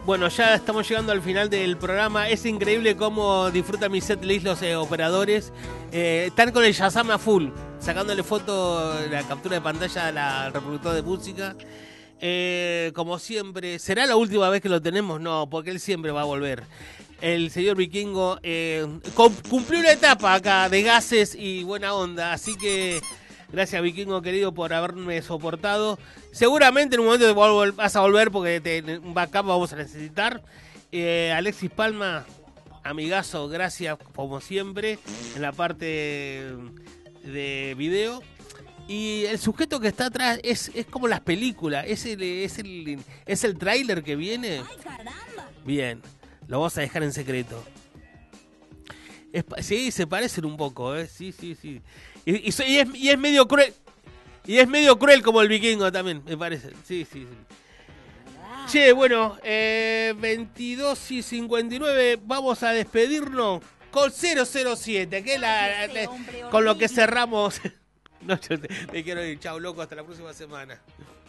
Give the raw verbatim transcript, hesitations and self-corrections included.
Bueno, ya estamos llegando al final del programa. Es increíble cómo disfrutan mi setlist los eh, operadores. Eh, están con el Shazam a full, sacándole foto, la captura de pantalla al la, reproductor de música. Eh, como siempre, ¿será la última vez que lo tenemos? No, porque él siempre va a volver. El señor Vikingo eh, cumplió una etapa acá de gases y buena onda, así que gracias, Vikingo querido, por haberme soportado. Seguramente en un momento te vas a volver porque te, un backup vamos a necesitar. Eh, Alexis Palma, amigazo, gracias como siempre en la parte de video. Y el sujeto que está atrás es, es como las películas, es el, es el, es el tráiler que viene. Bien, lo vamos a dejar en secreto. Es, sí, se parecen un poco, ¿eh? Sí, sí, sí. Y, y, y, es, y es medio cruel. Y es medio cruel como el Vikingo también, me parece. Sí, sí, sí. Che, bueno, eh, veintidós y cincuenta y nueve, vamos a despedirnos con cero cero siete, que es la, la, con lo que cerramos. No, yo te, te quiero ir. Chau, loco, hasta la próxima semana.